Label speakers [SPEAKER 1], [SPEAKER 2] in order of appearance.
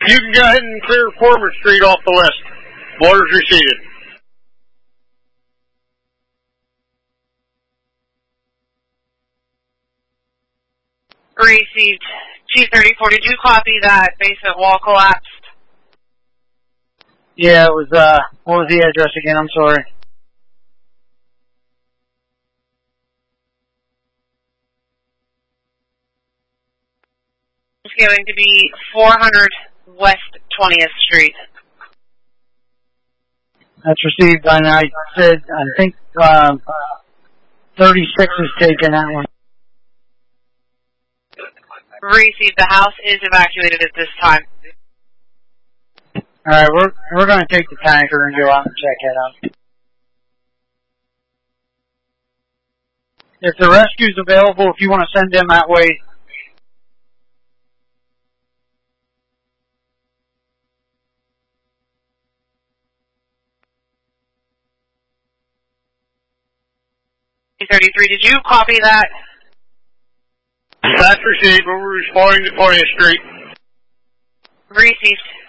[SPEAKER 1] You can go ahead and clear Former Street off the list. Orders received.
[SPEAKER 2] Received. 234. Did you copy that basement wall collapsed?
[SPEAKER 3] Yeah, it was, what was the address again? I'm sorry.
[SPEAKER 2] It's going to be 400 West 20th Street.
[SPEAKER 3] That's received, and I said, I think, 36 is taken, that one.
[SPEAKER 2] Received. The house is evacuated at this time.
[SPEAKER 3] Alright, we're gonna take the tanker and go out and check it out. If the rescue's available, if you want to send them that way.
[SPEAKER 2] $33. Did you copy that?
[SPEAKER 1] That's received. We're responding to 20th Street.
[SPEAKER 2] Received.